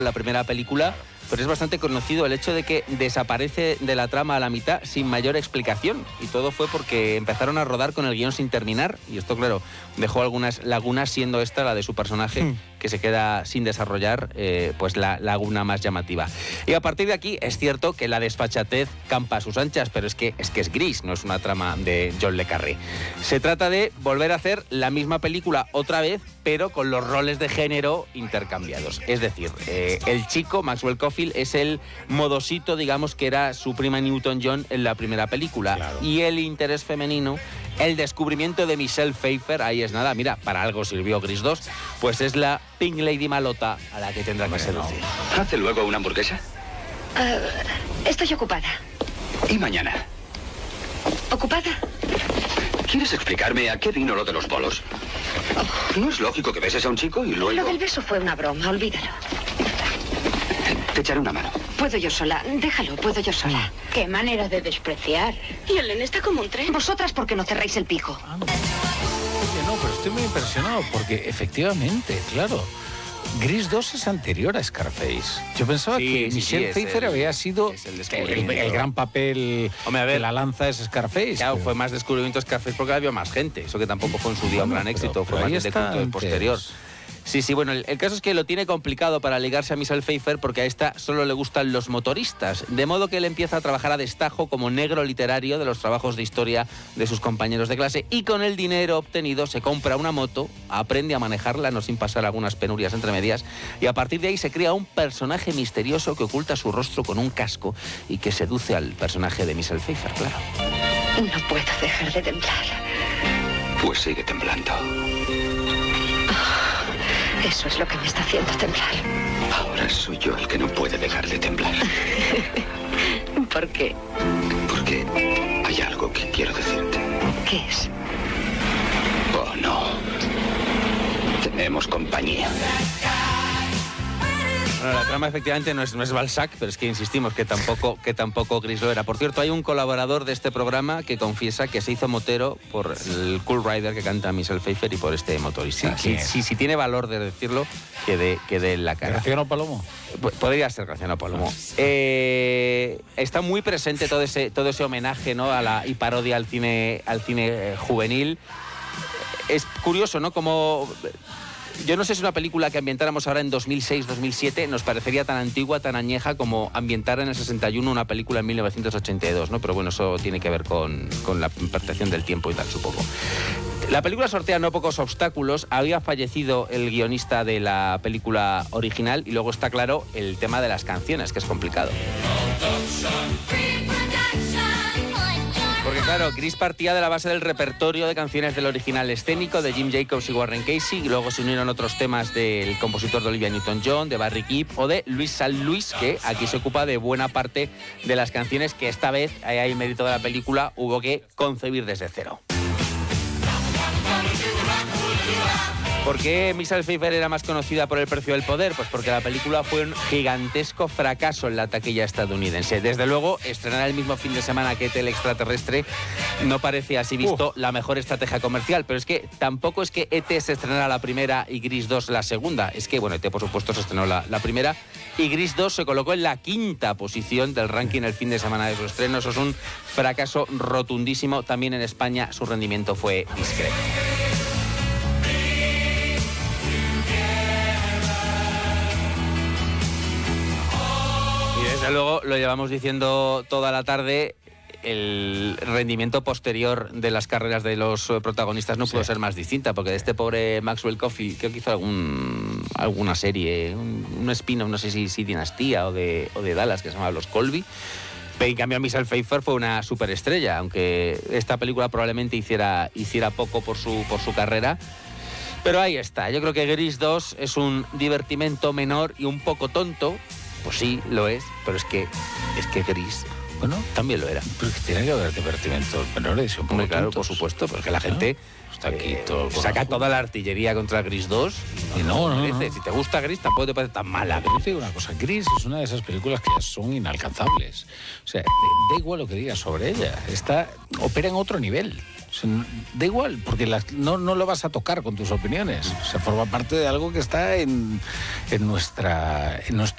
la primera película, pero es bastante conocido el hecho de que desaparece de la trama a la mitad sin mayor explicación. Y todo fue porque empezaron a rodar con el guión sin terminar. Y esto, claro, dejó algunas lagunas, siendo esta la de su personaje, que se queda sin desarrollar, pues la laguna más llamativa. Y a partir de aquí es cierto que la desfachatez campa a sus anchas, pero es que es gris, no es una trama de John le Carré. Se trata de volver a hacer la misma película otra vez, pero con los roles de género intercambiados. Es decir, el chico, Maxwell Caulfield, es el modosito, digamos, que era su prima Newton-John en la primera película. Claro. Y el interés femenino, el descubrimiento de Michelle Pfeiffer, ahí es nada, mira, para algo sirvió Gris 2, pues es la Pink Lady malota a la que tendrá que seducir. ¿Hace luego una hamburguesa? Estoy ocupada. ¿Y mañana? ¿Ocupada? ¿Quieres explicarme a qué vino lo de los bolos? No es lógico que beses a un chico y luego... Lo del beso fue una broma, olvídalo. Te echaré una mano. Puedo yo sola, déjalo, puedo yo sola. Qué manera de despreciar. Y el nene está como un tren. Vosotras, ¿por qué no cerráis el pico? Oye, no, pero estoy muy impresionado porque efectivamente, claro, Gris 2 es anterior a Scarface. Yo pensaba que Michelle Pfeiffer había sido el gran papel. Hombre, a ver, que la lanza es Scarface. Claro, pero... fue más descubrimiento Scarface porque había más gente. Eso que tampoco fue en su día un gran éxito, fue pero más de culto posterior. Sí, bueno, el caso es que lo tiene complicado para ligarse a Michelle Pfeiffer porque a esta solo le gustan los motoristas, de modo que él empieza a trabajar a destajo como negro literario de los trabajos de historia de sus compañeros de clase y con el dinero obtenido se compra una moto, aprende a manejarla, no sin pasar algunas penurias entre medias, y a partir de ahí se crea un personaje misterioso que oculta su rostro con un casco y que seduce al personaje de Michelle Pfeiffer, claro. No puedo dejar de temblar. Pues sigue temblando. Eso es lo que me está haciendo temblar. Ahora soy yo el que no puede dejar de temblar. ¿Por qué? Porque hay algo que quiero decirte. ¿Qué es? Oh, no. Tenemos compañía. Bueno, la trama efectivamente no es Balzac, pero es que insistimos que tampoco Gris lo era. Por cierto, hay un colaborador de este programa que confiesa que se hizo motero por el Cool Rider que canta Michelle Pfeiffer y por este motorista. Si tiene valor de decirlo, que dé la cara. ¿Graciano Palomo? Podría ser Graciano Palomo. Está muy presente todo ese homenaje, ¿no?, y parodia al cine juvenil. Es curioso, ¿no?, como... Yo no sé si una película que ambientáramos ahora en 2006-2007 nos parecería tan antigua, tan añeja como ambientar en el 61 una película en 1982, ¿no? Pero bueno, eso tiene que ver con la percepción del tiempo y tal, supongo. La película sortea no pocos obstáculos. Había fallecido el guionista de la película original y luego está claro el tema de las canciones, que es complicado. Porque claro, Gris partía de la base del repertorio de canciones del original escénico de Jim Jacobs y Warren Casey, y luego se unieron otros temas del compositor de Olivia Newton-John, de Barry Gibb o de Luis San Luis, que aquí se ocupa de buena parte de las canciones que esta vez, ahí hay mérito de la película, hubo que concebir desde cero. ¿Por qué Michelle Pfeiffer era más conocida por El precio del poder? Pues porque la película fue un gigantesco fracaso en la taquilla estadounidense. Desde luego, estrenar el mismo fin de semana que E.T. el extraterrestre no parece, así visto, la mejor estrategia comercial. Pero es que tampoco es que E.T. se estrenara la primera y Gris 2 la segunda. Es que, bueno, E.T. por supuesto se estrenó la primera y Gris 2 se colocó en la quinta posición del ranking el fin de semana de su estreno. Eso es un fracaso rotundísimo. También en España su rendimiento fue discreto. Desde luego, lo llevamos diciendo toda la tarde, el rendimiento posterior de las carreras de los protagonistas no pudo ser más distinta, porque de este pobre Maxwell Caulfield, creo que hizo alguna serie, un spin-off, no sé si Dinastía o de Dallas, que se llamaba Los Colby. En cambio, Michelle Pfeiffer fue una superestrella, aunque esta película probablemente hiciera poco por su carrera. Pero ahí está. Yo creo que Gris 2 es un divertimento menor y un poco tonto. Pues sí, lo es, pero es que Gris, bueno, también lo era. Pero que tiene que haber divertimentos menores un poco muy claro, tontos, por supuesto, porque la gente está aquí todo saca toda la artillería contra Gris 2 y no. Si te gusta Gris, tampoco te parece tan mala. Pero te digo una cosa, Gris es una de esas películas que ya son inalcanzables. O sea, da igual lo que digas sobre ella, opera en otro nivel. O sea, da igual, porque no lo vas a tocar con tus opiniones. O sea, forma parte de algo que está en nuestro